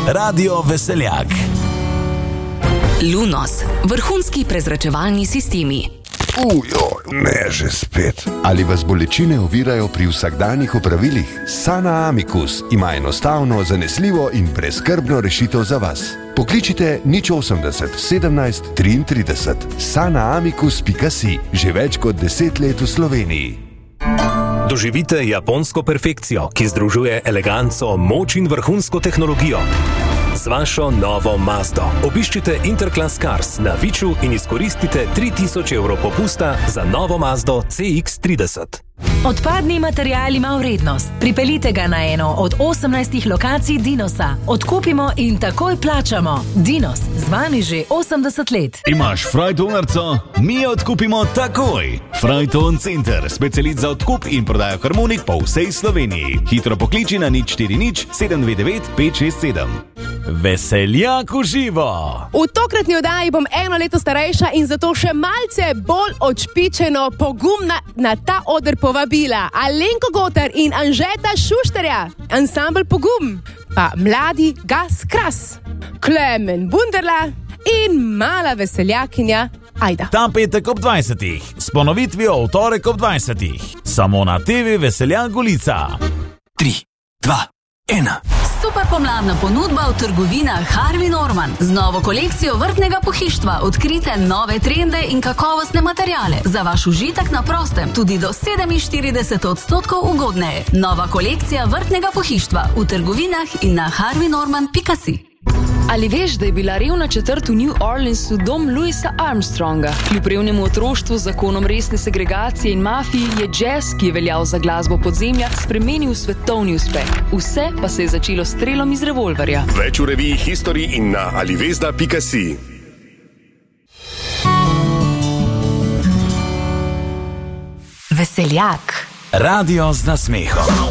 Radio Veseljak. Lunos, vrhunski prezračevalni sistemi. Ne že spet. Ali vas bolečine ovirajo pri vsakdanjih opravilih? Sana Amicus ima enostavno, zanesljivo in brezskrbno rešitev za vas. Pokličite 080 17 33. sanaamicus.si. Že več kot 10 let v Sloveniji. Doživite japonsko perfekcijo, ki združuje eleganco, moč in vrhunsko tehnologijo. Z vašo novo Mazdo obiščite Interclass Cars na Viču in izkoristite 3000 evrov popusta za novo Mazdo CX-30. Odpadni material ima vrednost. Pripeljite ga na eno od 18 lokacij Dinosa. Odkupimo in takoj plačamo. Dinos, z vami že 80 let. Imaš frajtonarco? Mi jo odkupimo takoj. Frajton Center, specialist za odkup in prodajo harmonik po vsej Sloveniji. Hitro pokliči na 040 729 567. Veseljak v živo. V tokratni oddaji bom 1 leto starejša in zato še malce bolj odšpičeno, pogumna na ta oder povabila Alenko Gotar in Anžeta Šušterja, ansambl Pogum, pa mladi Gas Kras, Klemen Bunderla in mala veseljakinja Ajda. Ta petek ob 20. S ponovitvijo v torek ob 20. Samo na TV Veseljak Golica. 3, 2, 1. Super pomladna ponudba v trgovinah Harvey Norman. Z novo kolekcijo vrtnega pohištva odkrite nove trende in kakovostne materiale. Za vaš užitek na prostem tudi do 47% ugodneje. Nova kolekcija vrtnega pohištva v trgovinah in na harveynorman.si. Ali veš, da je bila revna četrt v New Orleansu dom Louisa Armstronga? Kljub revnemu otroštvu, zakonom resne segregacije in mafiji je jazz, ki je veljal za glasbo podzemlja, spremenil v svetovni uspeh. Vse pa se je začelo s strelom iz revolverja. Več v reviji History in na alivezda.si. Veseljak. Radio z nasmehom.